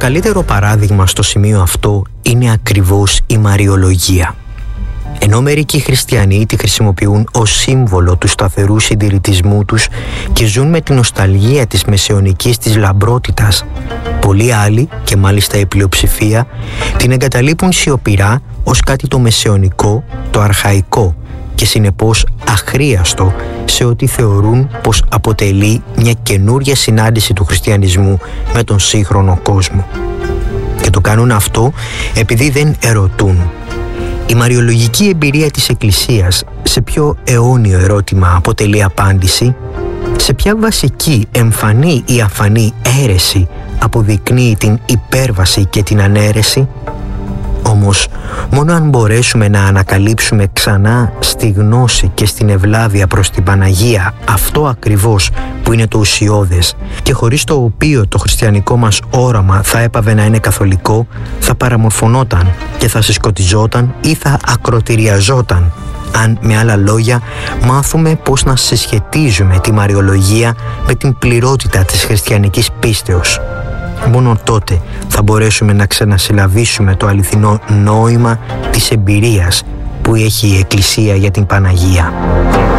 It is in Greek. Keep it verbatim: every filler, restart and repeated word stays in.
καλύτερο παράδειγμα στο σημείο αυτό είναι ακριβώς η Μαριολογία. Ενώ μερικοί χριστιανοί τη χρησιμοποιούν ως σύμβολο του σταθερού συντηρητισμού τους και ζουν με την νοσταλγία της μεσαιωνικής της λαμπρότητας, πολλοί άλλοι, και μάλιστα η πλειοψηφία, την εγκαταλείπουν σιωπηρά ως κάτι το μεσαιωνικό, το αρχαϊκό και συνεπώς αχρίαστο σε ό,τι θεωρούν πως αποτελεί μια καινούρια συνάντηση του χριστιανισμού με τον σύγχρονο κόσμο. Και το κάνουν αυτό επειδή δεν ερωτούν. Η μαριολογική εμπειρία της Εκκλησίας σε ποιο αιώνιο ερώτημα αποτελεί απάντηση? Σε ποια βασική, εμφανή ή αφανή αίρεση αποδεικνύει την υπέρβαση και την αναίρεση? Όμως, μόνο αν μπορέσουμε να ανακαλύψουμε ξανά στη γνώση και στην ευλάβεια προς την Παναγία αυτό ακριβώς που είναι το ουσιώδες και χωρίς το οποίο το χριστιανικό μας όραμα θα έπαβε να είναι καθολικό, θα παραμορφωνόταν και θα συσκοτιζόταν ή θα ακροτηριαζόταν, αν με άλλα λόγια μάθουμε πώς να συσχετίζουμε τη Μαριολογία με την πληρότητα της χριστιανικής πίστεως. Μόνο τότε θα μπορέσουμε να ξανασυλλαβήσουμε το αληθινό νόημα της εμπειρίας που έχει η Εκκλησία για την Παναγία.